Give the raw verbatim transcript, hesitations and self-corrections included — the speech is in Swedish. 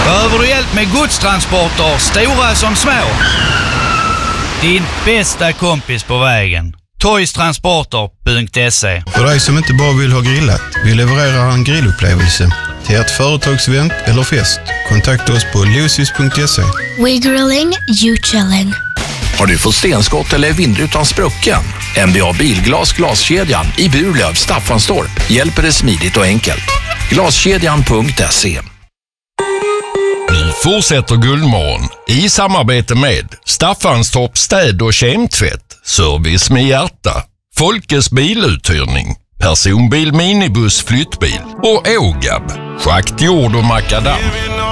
Behöver du hjälp med godstransporter, stora som små? Din bästa kompis på vägen. Toystransporter punkt se. För dig som inte bara vill ha grillat, vi levererar en grillupplevelse till ert företagsevent eller fest. Kontakta oss på lucis punkt se. We grilling, you chilling. Har du fått stenskott eller vindrutan sprucken? N B A Bilglas glaskedjan i Burlöv, Staffanstorp hjälper dig smidigt och enkelt. Glaskedjan punkt se. Nu fortsätter Guldmorgon i samarbete med Staffanstorp städ- och kemtvätt, service med hjärta, Folkes biluthyrning, personbil, minibuss, flyttbil och Ågab, schakt, jord och makadam.